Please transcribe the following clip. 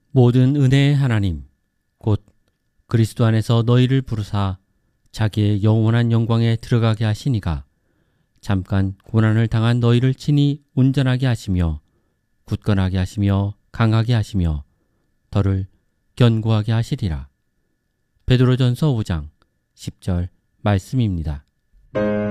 모든 은혜의 하나님 곧 그리스도 안에서 너희를 부르사 자기의 영원한 영광에 들어가게 하시니가 잠깐 고난을 당한 너희를 친히 온전하게 하시며 굳건하게 하시며 강하게 하시며 너를 견고하게 하시리라. 베드로전서 5장 10절 말씀입니다.